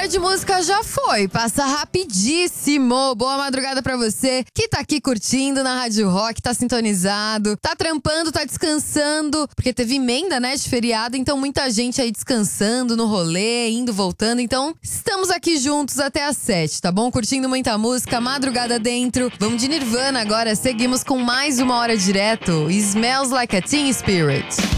hora de música já foi, passa rapidíssimo. Boa madrugada pra você que tá aqui curtindo na Rádio Rock, tá sintonizado, tá trampando, tá descansando, porque teve emenda, né, de feriado, então muita gente aí descansando no rolê, indo, voltando. Então, estamos aqui juntos até às 7, tá bom? Curtindo muita música, madrugada dentro. Vamos de Nirvana agora, seguimos com mais uma hora direto. Smells Like a Teen Spirit.